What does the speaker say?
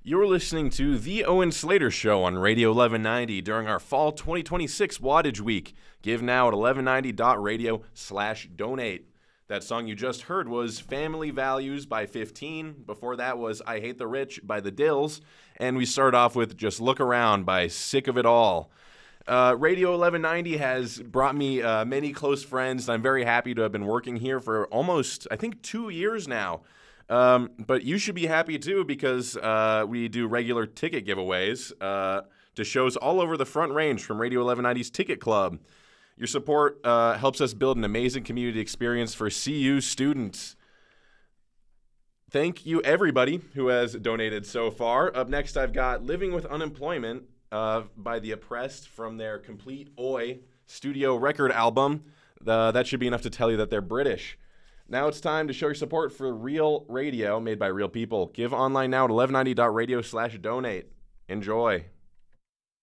You're listening to The Owen Slater Show on Radio 1190 during our Fall 2026 Wattage Week. Give now at 1190.radio/donate. That song you just heard was Family Values by 15. Before that was I Hate the Rich by The Dills. And we start off with Just Look Around by Sick of It All. Radio 1190 has brought me many close friends. I'm very happy to have been working here for almost, I think, 2 years now. But you should be happy too because we do regular ticket giveaways to shows all over the Front Range from Radio 1190's Ticket Club. Your support helps us build an amazing community experience for CU students. Thank you, everybody who has donated so far. Up next, I've got Living with Unemployment by The Oppressed from their Complete Oi studio record album. That should be enough to tell you that they're British. Now it's time to show your support for real radio made by real people. Give online now at 1190.radio/donate. Enjoy.